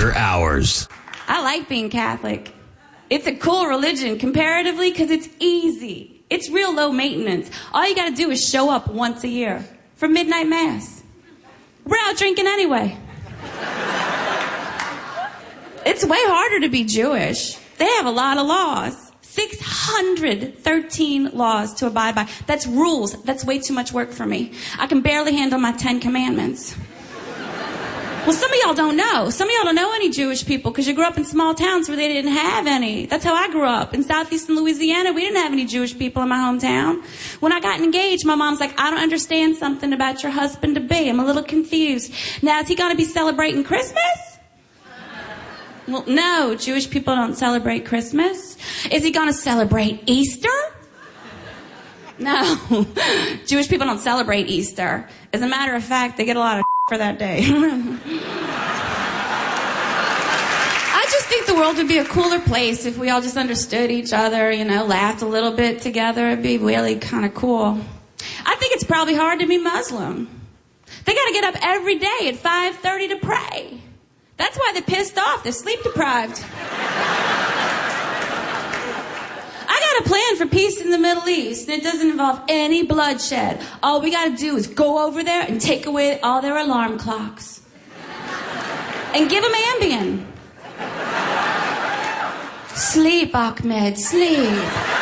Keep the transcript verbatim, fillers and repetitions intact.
After Hours. I like being Catholic. It's a cool religion comparatively because it's easy. It's real low maintenance. All you got to do is show up once a year for midnight mass. We're out drinking anyway. It's way harder to be Jewish. They have a lot of laws. six hundred thirteen laws to abide by. That's rules. That's way too much work for me. I can barely handle my Ten Commandments. Well, some of y'all don't know. Some of y'all don't know any Jewish people because you grew up in small towns where they didn't have any. That's how I grew up. In southeastern Louisiana, we didn't have any Jewish people in my hometown. When I got engaged, my mom's like, I don't understand something about your husband-to-be. I'm a little confused. Now, is he going to be celebrating Christmas? Well, no, Jewish people don't celebrate Christmas. Is he going to celebrate Easter? No, Jewish people don't celebrate Easter. As a matter of fact, they get a lot of for that day. I just think the world would be a cooler place if we all just understood each other, you know, laughed a little bit together. It'd be really kind of cool. I think it's probably hard to be Muslim. They got to get up every day at five thirty to pray. That's why they're pissed off. They're sleep deprived. I got a plan for peace in the Middle East, and it doesn't involve any bloodshed. All we got to do is go over there and take away all their alarm clocks. And give them Ambien. Sleep, Ahmed, sleep.